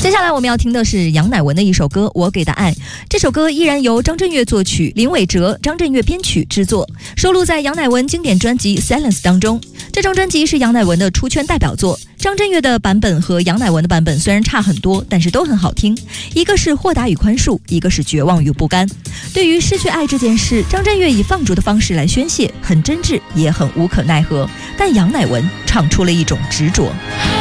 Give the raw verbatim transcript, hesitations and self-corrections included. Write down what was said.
接下来我们要听的是杨乃文的一首歌《我给的爱》。这首歌依然由张震岳作曲，林伟哲、张震岳编曲制作，收录在杨乃文经典专辑《Silence》当中。这张专辑是杨乃文的出圈代表作。张震岳的版本和杨乃文的版本虽然差很多，但是都很好听。一个是豁达与宽恕，一个是绝望与不甘。对于失去爱这件事，张震岳以放逐的方式来宣泄，很真挚，也很无可奈何。但杨乃文唱出了一种执着。